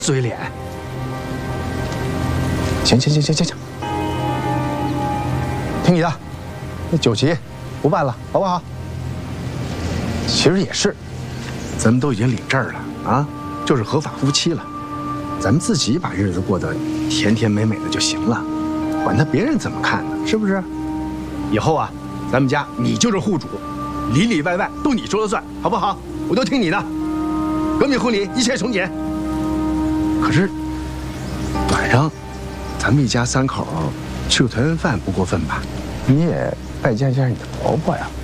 嘴脸。 行，听你的，那酒席不办了，好不好？其实也是，咱们都已经领证了啊，就是合法夫妻了，咱们自己把日子过得甜甜美美的就行了，管他别人怎么看呢，是不是？以后啊，咱们家你就是户主，里里外外都你说了算，好不好？我都听你的。革命婚礼一切从简。可是晚上咱们一家3口吃个团圆饭不过分吧？你也拜见一下你的婆婆呀。